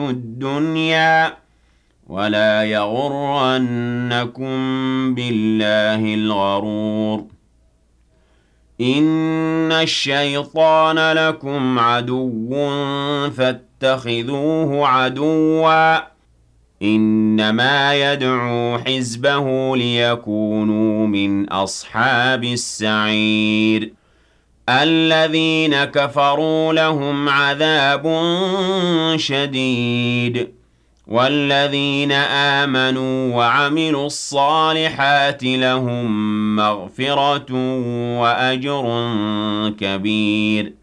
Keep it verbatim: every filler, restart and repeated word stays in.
الدنيا ولا يغرنكم بالله الغرور إن الشيطان لكم عدو فاتخذوه عدوا إنما يدعو حزبه ليكونوا من أصحاب السعير الذين كفروا لهم عذاب شديد والذين آمنوا وعملوا الصالحات لهم مغفرة وأجر كبير